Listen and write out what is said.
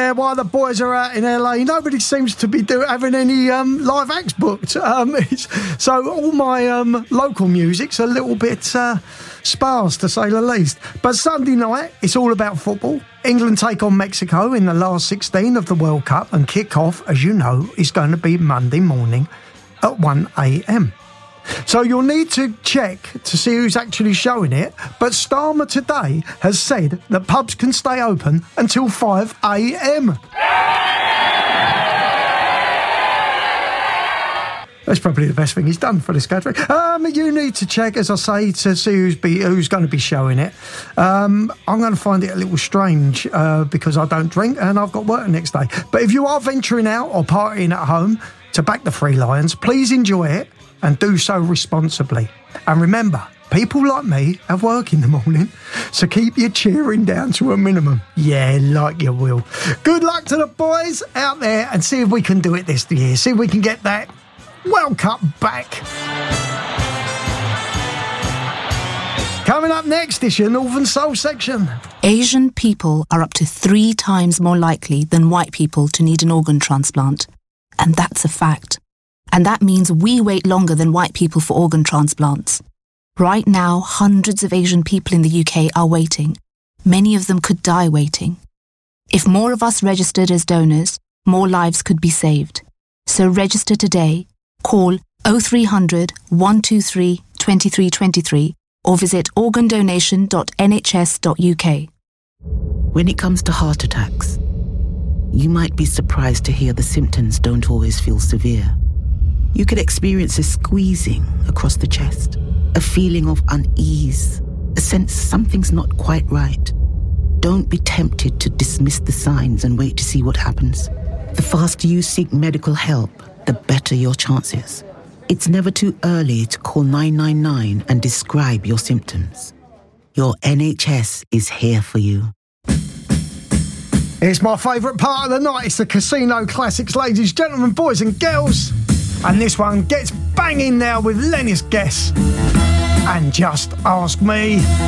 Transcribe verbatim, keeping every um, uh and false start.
there while the boys are out in L A. Nobody seems to be do, having any um, live acts booked. Um, it's, so all my um, local music's a little bit uh, sparse, to say the least. But Sunday night, it's all about football. England take on Mexico in the last sixteen of the World Cup, and kick-off, as you know, is going to be Monday morning at one a.m. So you'll need to check to see who's actually showing it, but Starmer today has said that pubs can stay open until five a.m. That's probably the best thing he's done for this gathering. Um, you need to check, as I say, to see who's be who's going to be showing it. Um, I'm going to find it a little strange uh, because I don't drink and I've got work the next day. But if you are venturing out or partying at home to back the Three Lions, please enjoy it and do so responsibly. And remember, people like me have work in the morning, so keep your cheering down to a minimum. Yeah, like you will. Good luck to the boys out there, and see if we can do it this year. See if we can get that World Cup back. Coming up next is your Northern Soul section. Asian people are up to three times more likely than white people to need an organ transplant. And that's a fact. And that means we wait longer than white people for organ transplants. Right now, hundreds of Asian people in the U K are waiting. Many of them could die waiting. If more of us registered as donors, more lives could be saved. So register today, call oh three hundred, one two three, two three two three or visit organ donation dot n h s dot u k. When it comes to heart attacks, you might be surprised to hear the symptoms don't always feel severe. You could experience a squeezing across the chest, a feeling of unease, a sense something's not quite right. Don't be tempted to dismiss the signs and wait to see what happens. The faster you seek medical help, the better your chances. It's never too early to call nine nine nine and describe your symptoms. Your N H S is here for you. It's my favourite part of the night. It's the Casino Classics, ladies, gentlemen, boys and girls. And this one gets banging now with Lenny's Guess. And Just Ask Me.